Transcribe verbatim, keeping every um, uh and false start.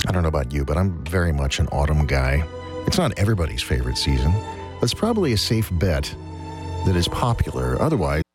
I don't know about you, but I'm very much an autumn guy. It's not everybody's favorite season, but it's probably a safe bet that is popular. Otherwise,